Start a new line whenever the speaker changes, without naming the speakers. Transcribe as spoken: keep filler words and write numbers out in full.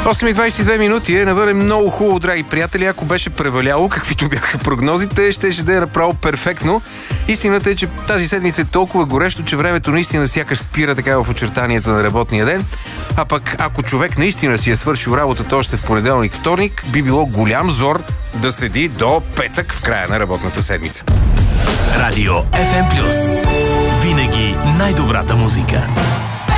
осем и двадесет и две минути е навън много хубаво, драги приятели. Ако беше преваляло, каквито бяха прогнозите, ще ще да е направо перфектно. Истината е, че тази седмица е толкова горещо, че времето наистина сякаш спира така в очертанията на работния ден. А пък ако човек наистина си е свършил работата още в понеделник, вторник, би било голям зор да седи до петък в края на работната седмица.
Радио Еф Ем Плюс. Винаги най-добрата музика.